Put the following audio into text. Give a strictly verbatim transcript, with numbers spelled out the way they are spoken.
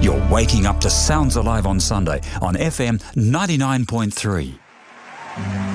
You're waking up to Sounds Alive on Sunday on F M ninety-nine point three.